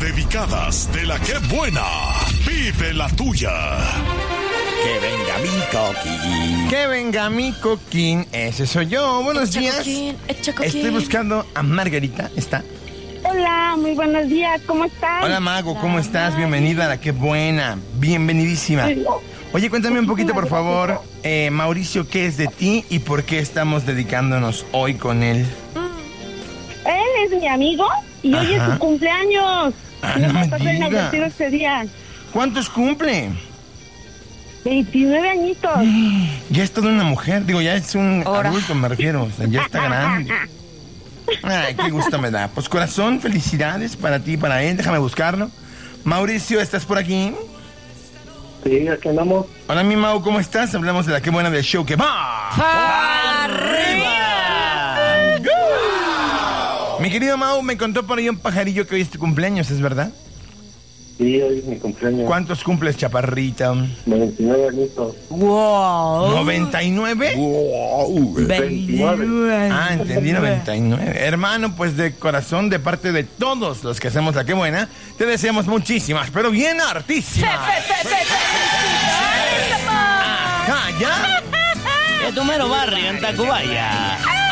dedicadas de la que buena. Pide la tuya. Que venga mi coquín. Que venga mi coquín. Ese soy yo. Buenos días. Coquín. Estoy buscando a Margarita. ¿Está? Hola, muy buenos días, ¿cómo estás? Hola, Mago, ¿cómo estás? Bienvenida a la que buena. Bienvenidísima. Oye, cuéntame un poquito, por favor, Mauricio, ¿qué es de ti y por qué estamos dedicándonos hoy con él? Él es mi amigo y hoy es Ajá. su cumpleaños. No me pasó digas. inaugurado este día. ¿Cuántos cumple? 29 añitos. Ya es toda una mujer. Digo, ya es un Ahora. adulto, me refiero. O sea, ya está grande. Ay, qué gusto me da. Pues corazón, felicidades para ti y para él. Déjame buscarlo. Mauricio, ¿estás por aquí? Sí, aquí andamos. Hola, mi Mau, ¿cómo estás? Hablamos de la que buena del show que va. ¡Arriba! Mi querido Mau, me contó por ahí un pajarillo que hoy es tu cumpleaños, ¿es verdad? Sí, hoy es mi cumpleaños. ¿Cuántos cumples, chaparrita? 29 añitos. ¡Wow! ¿99? Wow. 29. Ah, entendí, 99. Hermano, pues de corazón, de parte de todos los que hacemos la que buena, te deseamos muchísimas, pero bien hartísimas. Ajá, ¿ya? Es tu mero barrio en Tacubaya.